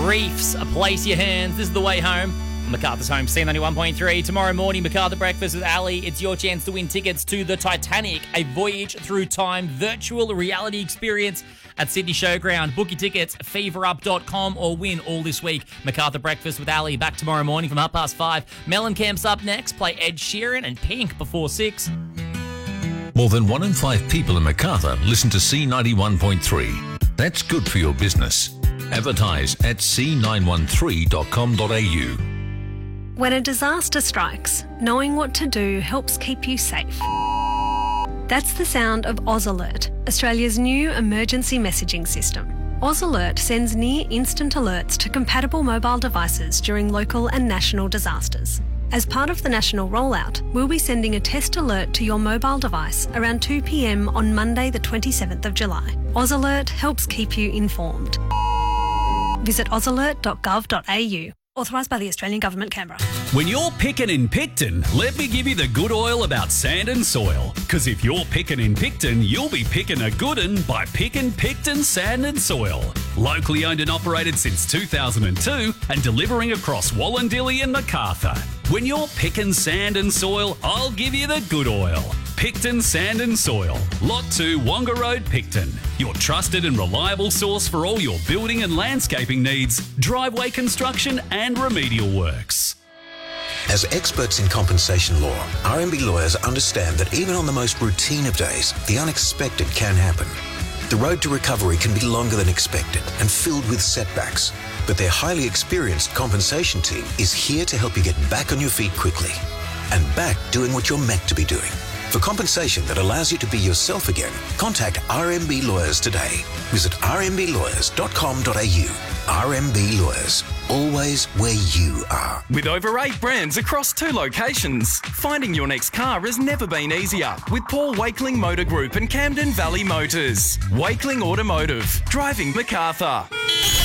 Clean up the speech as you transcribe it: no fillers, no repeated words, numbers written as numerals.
Reefs, place your hands. This is the way home. MacArthur's Home, C91.3. Tomorrow morning, MacArthur Breakfast with Ali. It's your chance to win tickets to the Titanic, a voyage through time virtual reality experience at Sydney Showground. Book your tickets, feverup.com, or win all this week. MacArthur Breakfast with Ali, back tomorrow morning from 5:30. Mellencamp's up next. Play Ed Sheeran and Pink before 6. More than 1 in 5 people in MacArthur listen to C91.3. That's good for your business. Advertise at c913.com.au. When a disaster strikes, knowing what to do helps keep you safe. That's the sound of Oz Alert, Australia's new emergency messaging system. Oz Alert sends near-instant alerts to compatible mobile devices during local and national disasters. As part of the national rollout, we'll be sending a test alert to your mobile device around 2 p.m. on Monday the 27th of July. Oz Alert helps keep you informed. Visit ozalert.gov.au. Authorised by the Australian Government, Canberra. When you're picking in Picton, let me give you the good oil about sand and soil. Because if you're picking in Picton, you'll be picking a good un by picking Picton Sand and Soil. Locally owned and operated since 2002 and delivering across Wallandilly and MacArthur. When you're picking sand and soil, I'll give you the good oil. Picton Sand and Soil, Lot 2, Wonga Road, Picton. Your trusted and reliable source for all your building and landscaping needs, driveway construction and remedial works. As experts in compensation law, RMB lawyers understand that even on the most routine of days, the unexpected can happen. The road to recovery can be longer than expected and filled with setbacks, but their highly experienced compensation team is here to help you get back on your feet quickly and back doing what you're meant to be doing. For compensation that allows you to be yourself again, contact RMB Lawyers today. Visit rmblawyers.com.au. RMB Lawyers, always where you are. With over 8 brands across 2 locations, finding your next car has never been easier with Paul Wakeling Motor Group and Camden Valley Motors. Wakeling Automotive, driving MacArthur.